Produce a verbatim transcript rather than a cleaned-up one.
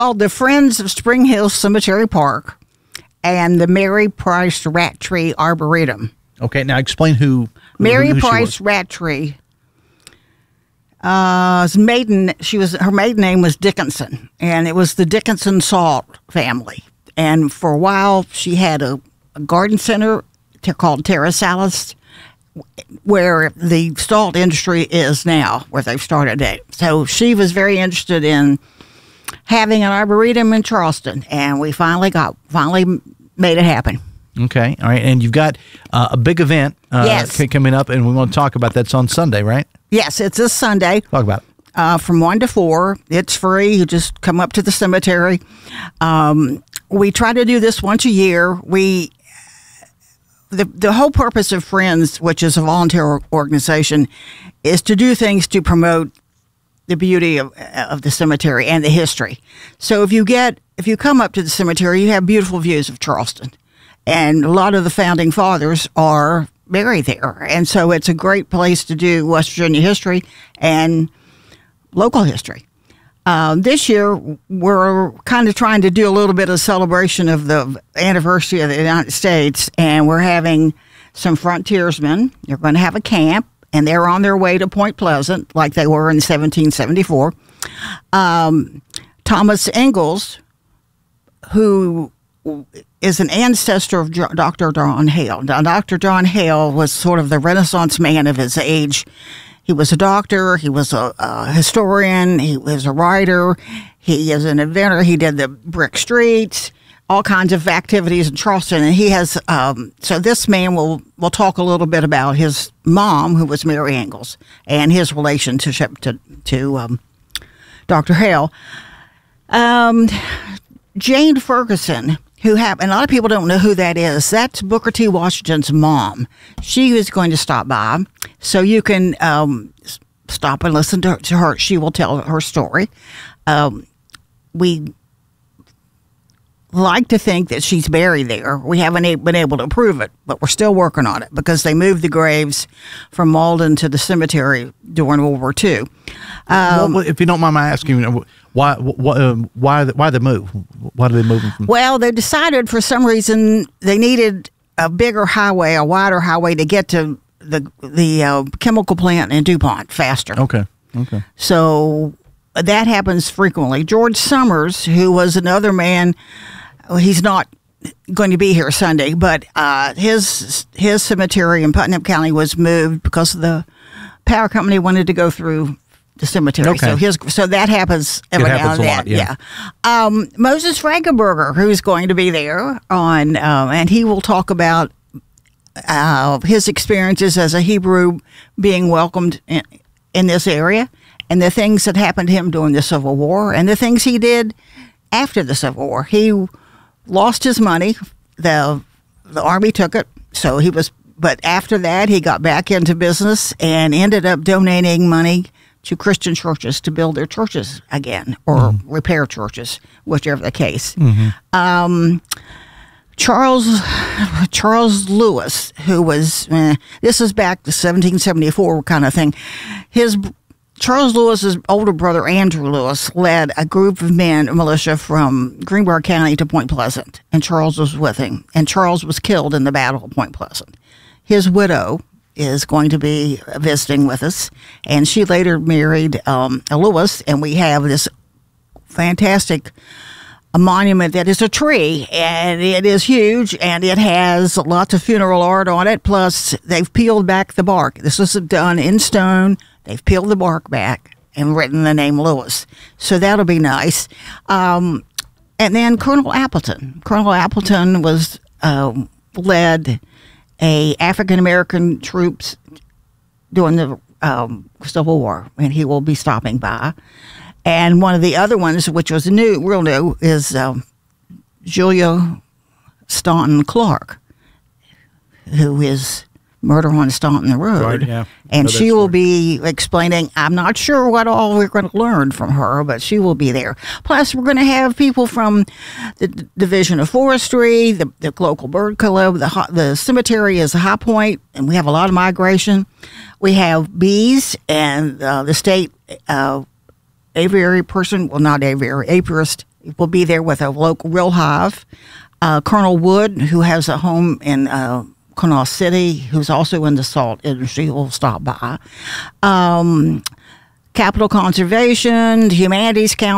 called the Friends of Spring Hill Cemetery Park and the Mary Price Rat Tree Arboretum. Okay, now explain who, who Mary who, who Price Rat Tree. Uh, his maiden, she was her maiden name was Dickinson, and it was the Dickinson Salt family. And for a while, she had a, a garden center t- called Terra Salis, where the salt industry is now, where they've started it. So she was very interested in having an arboretum in Charleston, and we finally got finally made it happen. Okay, all right, and you've got uh, a big event uh, Yes. c- coming up, and we want to talk about that's on Sunday, right? Yes, it's this Sunday. Talk about it. Uh, from one to four. It's free. You just come up to the cemetery. Um, we try to do this once a year. We the the whole purpose of Friends, which is a volunteer organization, is to do things to promote the beauty of of the cemetery and the history. So if you get if you come up to the cemetery, you have beautiful views of Charleston, and a lot of the founding fathers are buried there, and so it's a great place to do West Virginia history and local history. Uh, this year, we're kind of trying to do a little bit of celebration of the anniversary of the United States, and we're having some frontiersmen. They're going to have a camp, and they're on their way to Point Pleasant, like they were in seventeen seventy-four. Um, Thomas Ingalls, who is an ancestor of Doctor John Hale. Now, Doctor John Hale was sort of the Renaissance man of his age. He was a doctor. He was a, a historian. He was a writer. He is an inventor. He did the brick streets, all kinds of activities in Charleston. And he has, um, so this man will, will talk a little bit about his mom, who was Mary Ingalls, and his relationship to, to um, Doctor Hale. Um, Jane Ferguson, who have, and a lot of people don't know who that is. That's Booker T. Washington's mom. She is going to stop by, so you can um, stop and listen to, to her. She will tell her story. Um, we like to think that she's buried there. We haven't a- been able to prove it, but we're still working on it because they moved the graves from Malden to the cemetery during World War Two. Um, well, if you don't mind my asking, why why um, why the, why the move? Why do they move them from? Well, they decided for some reason they needed a bigger highway, a wider highway to get to the the uh, chemical plant in DuPont faster. Okay, okay. So that happens frequently. George Summers, who was another man, well, he's not going to be here Sunday, but uh, his his cemetery in Putnam County was moved because the power company wanted to go through the cemetery. Okay. So his so that happens every It now happens and a then. lot, yeah. yeah. Um, Moses Frankenberger, who's going to be there on, um, and he will talk about uh, his experiences as a Hebrew being welcomed in, in this area, and the things that happened to him during the Civil War, and the things he did after the Civil War. He lost his money. the The Army took it, so he was. But after that, he got back into business and ended up donating money to Christian churches to build their churches again or mm-hmm. repair churches, whichever the case. Mm-hmm. Um, Charles Charles Lewis, who was eh, this is back to seventeen seventy-four kind of thing. His Charles Lewis's older brother Andrew Lewis led a group of men, a militia from Greenbrier County to Point Pleasant, and Charles was with him. And Charles was killed in the Battle of Point Pleasant. His widow is going to be visiting with us, and she later married um, a Lewis, and we have this fantastic a monument that is a tree, and it is huge, and it has lots of funeral art on it, plus they've peeled back the bark. This was done in stone. They've peeled the bark back and written the name Lewis, so that'll be nice. Um, and then Colonel Appleton. Colonel Appleton was um, led a African-American troops during the um, Civil War, and he will be stopping by. And one of the other ones, which was new, real new, is um, Julia Staunton Clark, who is Murder on Staunton Road. Right, yeah. And No, she that's will right. be explaining, I'm not sure what all we're going to learn from her, but she will be there. Plus, we're going to have people from the D- Division of Forestry, the, the local bird club, the, ho- the cemetery is a high point, and we have a lot of migration. We have bees and uh, the state uh, aviary person, well, not aviary, apiarist will be there with a local Real Hive. Uh, Colonel Wood, who has a home in uh, Kanawha City, who's also in the salt industry, will stop by. Um, Capital Conservation, the Humanities Council.